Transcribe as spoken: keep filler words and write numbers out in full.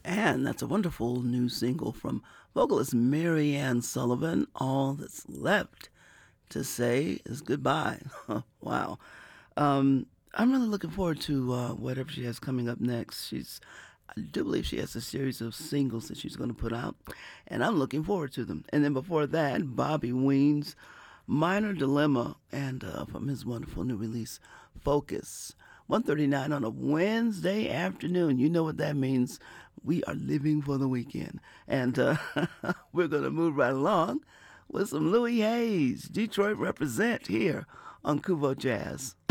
And that's a wonderful new single from vocalist Mary Ann Sullivan. All that's left to say is goodbye. Wow. Um, I'm really looking forward to uh, whatever she has coming up next. She's, I do believe she has a series of singles that she's going to put out, and I'm looking forward to them. And then before that, Bobby Ween's Minor Dilemma, and uh, from his wonderful new release, Focus. one thirty-nine on a Wednesday afternoon. You know what that means. We are living for the weekend. And uh, we're going to move right along with some Louis Hayes, Detroit Represent, here on Kuvo Jazz.